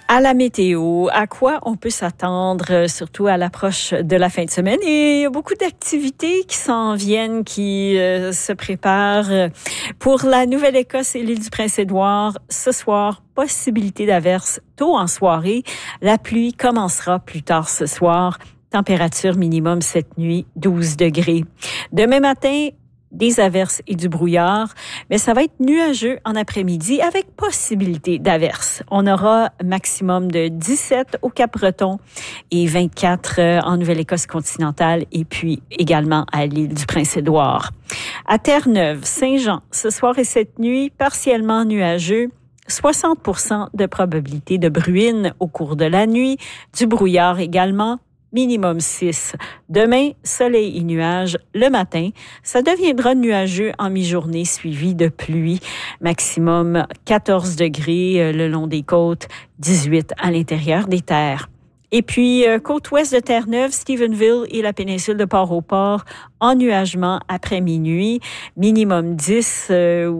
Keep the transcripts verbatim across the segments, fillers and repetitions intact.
À la météo, à quoi on peut s'attendre, surtout à l'approche de la fin de semaine. Et il y a beaucoup d'activités qui s'en viennent, qui euh, se préparent. Pour la Nouvelle-Écosse et l'île du Prince-Édouard, ce soir, possibilité d'averses tôt en soirée. La pluie commencera plus tard ce soir. Température minimum cette nuit, douze degrés. Demain matin, des averses et du brouillard, mais ça va être nuageux en après-midi avec possibilité d'averses. On aura maximum de dix-sept au Cap-Breton et vingt-quatre en Nouvelle-Écosse continentale et puis également à l'île du Prince-Édouard. À Terre-Neuve, Saint-Jean, ce soir et cette nuit, partiellement nuageux. soixante pour cent de probabilité de bruine au cours de la nuit, du brouillard également. Minimum six. Demain, soleil et nuages. Le matin, ça deviendra nuageux en mi-journée suivi de pluie. Maximum quatorze degrés le long des côtes, dix-huit à l'intérieur des terres. Et puis, euh, côte ouest de Terre-Neuve, Stephenville et la péninsule de Port-au-Port, ennuagement après minuit, minimum dix, euh,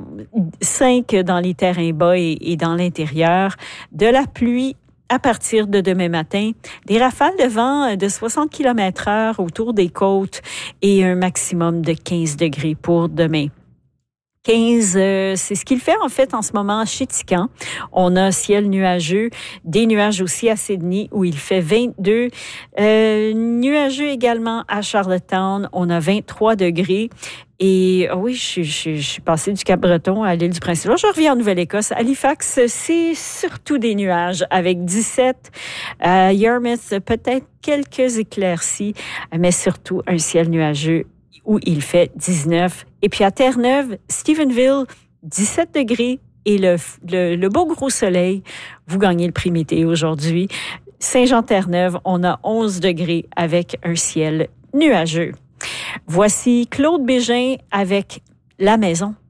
cinq dans les terrains bas et, et dans l'intérieur. De la pluie à partir de demain matin, des rafales de vent de soixante kilomètres heure autour des côtes et un maximum de quinze degrés pour demain. quinze, euh, c'est ce qu'il fait en fait en ce moment chez Tican. On a ciel nuageux, des nuages aussi à Sydney où il fait vingt-deux. Euh, nuageux également à Charlottetown, on a vingt-trois degrés. Et oh oui, je, je, je suis passée du Cap-Breton à l'île du Prince-Édouard. Je reviens en Nouvelle-Écosse. Halifax, c'est surtout des nuages avec dix-sept. À Yarmouth, peut-être quelques éclaircies, mais surtout un ciel nuageux où il fait dix-neuf. Et puis à Terre-Neuve, Stephenville, dix-sept degrés et le, le, le beau gros soleil. Vous gagnez le prix météo aujourd'hui. Saint-Jean-Terre-Neuve, on a onze degrés avec un ciel nuageux. Voici Claude Bégin avec La Maison.